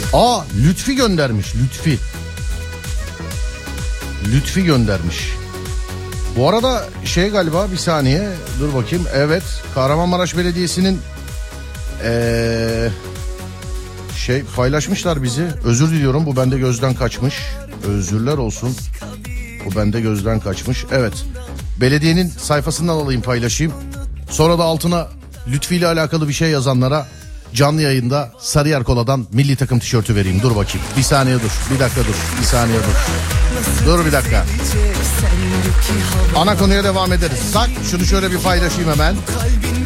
Lütfi göndermiş. Lütfi göndermiş. Bu arada galiba, bir saniye dur bakayım. Evet, Kahramanmaraş Belediyesi'nin paylaşmışlar bizi. Özür diliyorum, bu bende gözden kaçmış. Özürler olsun. Bu bende gözden kaçmış. Evet. Belediyenin sayfasından alayım, paylaşayım. Sonra da altına Lütfi ile alakalı bir şey yazanlara canlı yayında Sarıyer Kola'dan milli takım tişörtü vereyim. Dur bakayım. Bir saniye dur. Bir dakika dur. Bir saniye dur. Dur bir dakika. Ana konuya devam ederiz. Şunu şöyle bir paylaşayım hemen.